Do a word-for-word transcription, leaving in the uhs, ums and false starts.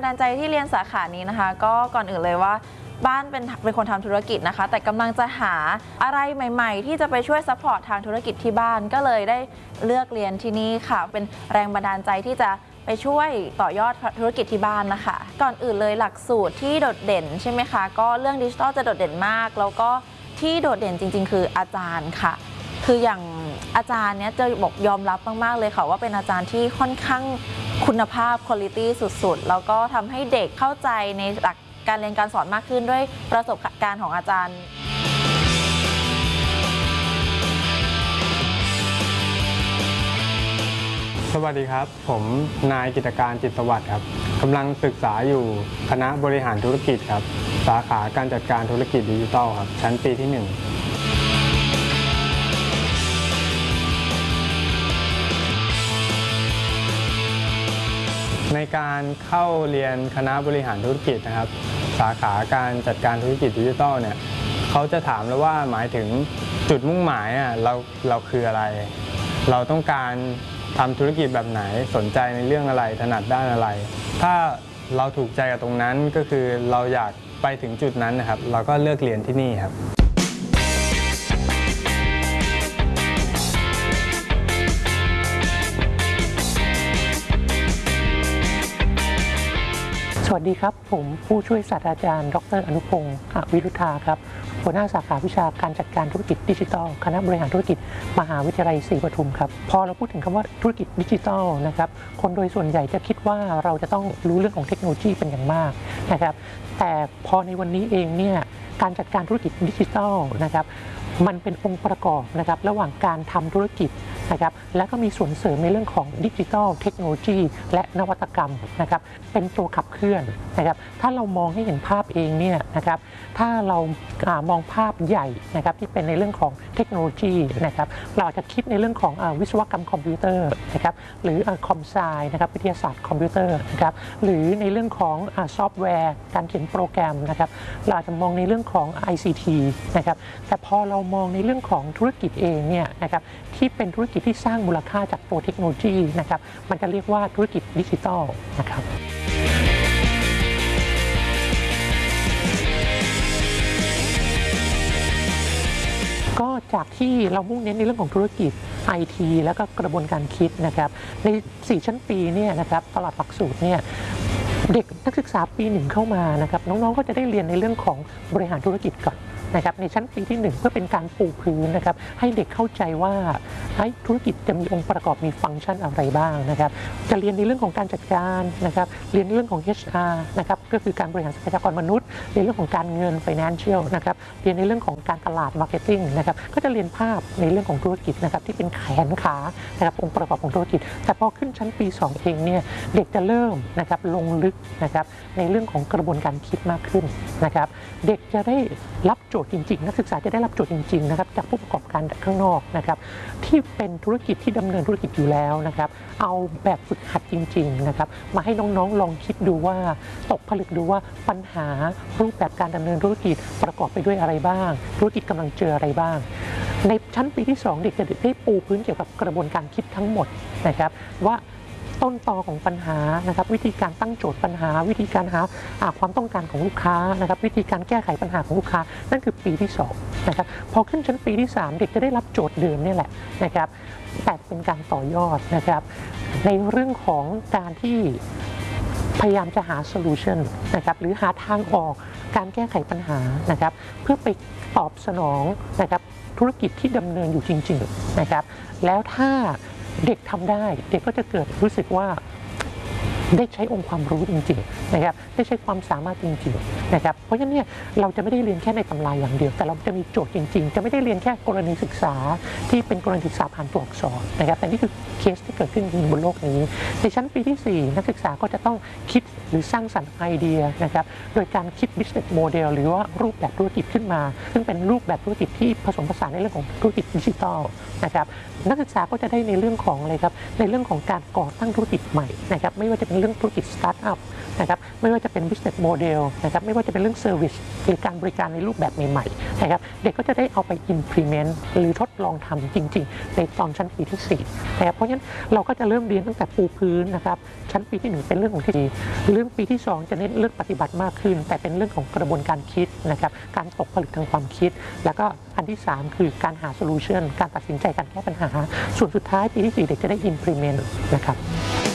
ดาลใจที่เรียนสาขานี้นะคะก็ก่อนอื่นเลยว่าบ้านเป็นเป็นคนทำธุรกิจนะคะแต่กำลังจะหาอะไรใหม่ๆที่จะไปช่วยซัพพอร์ตทางธุรกิจที่บ้านก็เลยได้เลือกเรียนที่นี่ค่ะเป็นแรงบันดาลใจที่จะไปช่วยต่อยอดธุรกิจที่บ้านนะคะก่อนอื่นเลยหลักสูตรที่โดดเด่นใช่ไหมคะก็เรื่องดิจิทัลจะโดดเด่นมากแล้วก็ที่โดดเด่นจริงๆคืออาจารย์ค่ะคืออย่างอาจารย์เนี้ยจะบอกยอมรับมากๆเลยค่ะว่าเป็นอาจารย์ที่ค่อนข้างคุณภาพคุณภาพสุดๆแล้วก็ทำให้เด็กเข้าใจในหลักการเรียนการสอนมากขึ้นด้วยประสบการณ์ของอาจารย์สวัสดีครับผมนายกิตการจิตสวัสดิ์ครับกำลังศึกษาอยู่คณะบริหารธุรกิจครับสาขาการจัดการธุรกิจดิจิทัลครับชั้นปีที่หนึ่งในการเข้าเรียนคณะบริหารธุรกิจนะครับสาขาการจัดการธุรกิจดิจิทัลเนี่ยเขาจะถามเราว่าหมายถึงจุดมุ่งหมายอ่ะเราเราคืออะไรเราต้องการทำธุรกิจแบบไหนสนใจในเรื่องอะไรถนัดด้านอะไรถ้าเราถูกใจกับตรงนั้นก็คือเราอยากไปถึงจุดนั้นนะครับเราก็เลือกเรียนที่นี่ครับสวัสดีครับผมผู้ช่วยศาสตราจารย์ดรอนุพงศ์อวิรุธาครับหัวหน้าสาขาวิชาการจัดการธุรกิจดิจิทัลคณะบริหารธุรกิจมหาวิทยาลัยศรีปทุมครับพอเราพูดถึงคำว่าธุรกิจดิจิทัลนะครับคนโดยส่วนใหญ่จะคิดว่าเราจะต้องรู้เรื่องของเทคโนโลยีเป็นอย่างมากนะครับแต่พอในวันนี้เองเนี่ยการจัดการธุรกิจดิจิทัลนะครับมันเป็นองค์ประกอบนะครับระหว่างการทำธุรกิจนะครับและก็มีส่วนเสริมในเรื่องของดิจิทัลเทคโนโลยีและนวัตกรรมนะครับเป็นตัวขับเคลื่อนนะครับถ้าเรามองให้เห็นภาพเองเนี่ยนะครับถ้าเรามองภาพใหญ่นะครับที่เป็นในเรื่องของเทคโนโลยีนะครับเราอาจจะคิดในเรื่องของวิศวกรรมคอมพิวเตอร์นะครับหรือคอมไซนะครับวิทยาศาสตร์คอมพิวเตอร์นะครับหรือในเรื่องของซอฟต์แวร์การเขียนโปรแกรมนะครับเราอาจจะมองในเรื่องของ ไอ ซี ที นะครับแต่พอเรามองในเรื่องของธุรกิจเองเนี่ยนะครับที่เป็นธุรกิจที่สร้างมูลค่าจากตัวเทคโนโลยีนะครับมันจะเรียกว่าธุรกิจดิจิทัลนะครับก็จากที่เรามุ่งเน้นในเรื่องของธุรกิจ ไอ ที แล้วก็กระบวนการคิดนะครับในสี่ชั้นปีเนี่ยนะครับตลอดหลักสูตรเนี่ยเด็กนักศึกษาปีหนึ่งเข้ามานะครับน้องๆก็จะได้เรียนในเรื่องของบริหารธุรกิจก่อนนะครับในชั้นปีที่หนึ่งเพื่อเป็นการปูพื้นนะครับให้เด็กเข้าใจว่าธุรกิจจะมีองค์ประกอบมีฟังก์ชันอะไรบ้างนะครับจะเรียนในเรื่องของการจัดการนะครับเรียนในเรื่องของ เอช อาร์ นะครับก็คือการบริหารทรัพยากรมนุษย์เรียนเรื่องของการเงิน financial นะครับเรียนในเรื่องของการตลาด marketing นะครับก็จะเรียนภาพในเรื่องของธุรกิจนะครับที่เป็นแขนขานะครับองค์ประกอบของธุรกิจแต่พอขึ้นชั้นปีสองเองเนี่ยเด็กจะเริ่มนะครับลงลึกนะครับในเรื่องของกระบวนการคิดมากขึ้นนะครับเด็กจะได้รับโจทย์จริงๆนักศึกษาจะได้รับโจทย์จริงๆนะครับจากผู้ประกอบการข้างนอกนะครับที่เป็นธุรกิจที่ดำเนินธุรกิจอยู่แล้วนะครับเอาแบบฝึกหัดจริงๆนะครับมาให้น้องๆลองคิดดูว่าตกผลึกดูว่าปัญหารูปแบบการดำเนินธุรกิจประกอบไปด้วยอะไรบ้างธุรกิจกำลังเจออะไรบ้างในชั้นปีที่สองเด็กจะได้ปูพื้นเกี่ยวกับกระบวนการคิดทั้งหมดนะครับว่าต้นตอของปัญหานะครับวิธีการตั้งโจทย์ปัญหาวิธีการหาความต้องการของลูกค้านะครับวิธีการแก้ไขปัญหาของลูกค้านั่นคือปีที่สองนะครับพอขึ้นชั้นปีที่สามเด็กจะได้รับโจทย์เดิมนี่แหละนะครับแต่เป็นการต่อยอดนะครับในเรื่องของการที่พยายามจะหาโซลูชันนะครับหรือหาทางออกการแก้ไขปัญหานะครับเพื่อไปตอบสนองนะครับธุรกิจที่ดำเนินอยู่จริงๆนะครับแล้วถ้าเด็กทำได้เด็กก็จะเกิดรู้สึกว่าได้ใช้องค์ความรู้จริงๆนะครับได้ใช้ความสามารถจริงๆนะครับเพราะฉะนั้นเนี่ยเราจะไม่ได้เรียนแค่ในตำราอย่างเดียวแต่เราจะมีโจทย์จริงๆจะไม่ได้เรียนแค่กรณีศึกษาที่เป็นกรณีศึกษาผ่านตัวอักษรนะครับแต่นี่คือเคสที่เกิดขึ้นจริงบนโลกนี้ในชั้นปีที่สี่นักศึกษาก็จะต้องคิดหรือสร้างสรรค์ไอเดียนะครับโดยการคิด business model หรือว่ารูปแบบธุรกิจขึ้นมาซึ่งเป็นรูปแบบธุรกิจที่ผสมผสานในเรื่องของธุรกิจดิจิทัลนะครับนักศึกษาก็จะได้ในเรื่องของอะไรครับในเรื่องของการก่อตั้งธุรกิจใหม่นะครับไม่ว่าจะเป็นเรื่องธุรกิจสตาร์ทอัพนะครับไม่ว่าจะเป็น business model นะครับไม่ว่าจะเป็นเรื่อง service หรือการบริการในรูปแบบใหม่ๆนะครับเด็กก็จะได้เอาไป implement หรือทดลองทำจริงๆในตอนชั้นปีที่สี่นะครับเพราะฉะนั้นเราก็จะเริ่มเรียนตั้งแต่ปูพื้นนะครับชั้นปีที่หนึ่งเป็นเรื่องของทฤษฎีเรื่องปีที่สองจะเน้นเรื่องปฏิบัติมากขึ้นแต่เป็นเรื่องของกระบวนการคิดนะครับการตกผลึกทางความคิดแล้วก็อันที่สามคือการหา solution การตัดสินใจการแก้ปัญหาส่วนสุดท้ายปีที่สี่เด็กจะได้ implement นะครับ